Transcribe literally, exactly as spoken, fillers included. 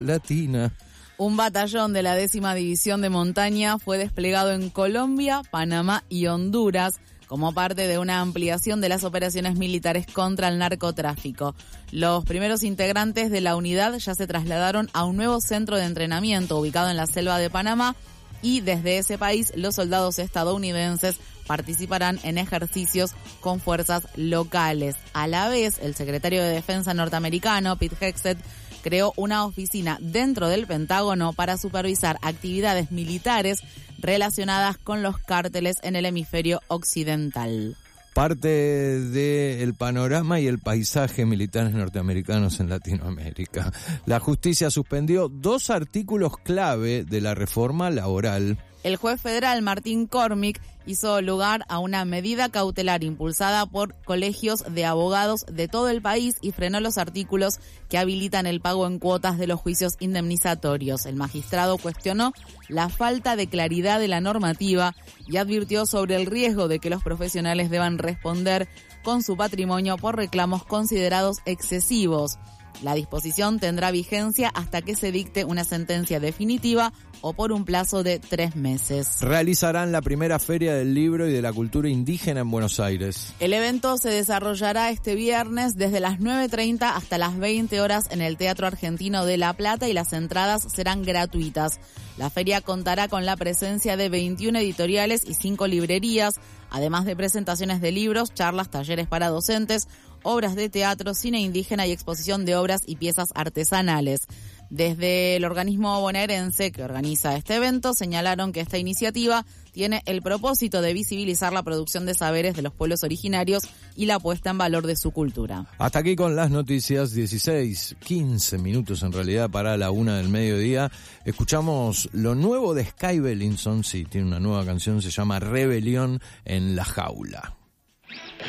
Latina. Un batallón de la décima división de montaña fue desplegado en Colombia, Panamá y Honduras como parte de una ampliación de las operaciones militares contra el narcotráfico. Los primeros integrantes de la unidad ya se trasladaron a un nuevo centro de entrenamiento ubicado en la selva de Panamá y desde ese país los soldados estadounidenses participarán en ejercicios con fuerzas locales. A la vez, el secretario de Defensa norteamericano, Pete Hegseth, creó una oficina dentro del Pentágono para supervisar actividades militares relacionadas con los cárteles en el hemisferio occidental. Parte del panorama y el paisaje militares norteamericanos en Latinoamérica. La justicia suspendió dos artículos clave de la reforma laboral. El juez federal Martín Cormick hizo lugar a una medida cautelar impulsada por colegios de abogados de todo el país y frenó los artículos que habilitan el pago en cuotas de los juicios indemnizatorios. El magistrado cuestionó la falta de claridad de la normativa y advirtió sobre el riesgo de que los profesionales deban responder con su patrimonio por reclamos considerados excesivos. La disposición tendrá vigencia hasta que se dicte una sentencia definitiva o por un plazo de tres meses. Realizarán la primera Feria del Libro y de la Cultura Indígena en Buenos Aires. El evento se desarrollará este viernes desde las nueve treinta hasta las veinte horas en el Teatro Argentino de La Plata y las entradas serán gratuitas. La feria contará con la presencia de veintiuna editoriales y cinco librerías, además de presentaciones de libros, charlas, talleres para docentes, obras de teatro, cine indígena y exposición de obras y piezas artesanales. Desde el organismo bonaerense que organiza este evento señalaron que esta iniciativa tiene el propósito de visibilizar la producción de saberes de los pueblos originarios y la puesta en valor de su cultura. Hasta aquí con las noticias, dieciséis, quince minutos en realidad para la una del mediodía. Escuchamos lo nuevo de Sky Bellinson, sí, tiene una nueva canción, se llama Rebelión en la Jaula.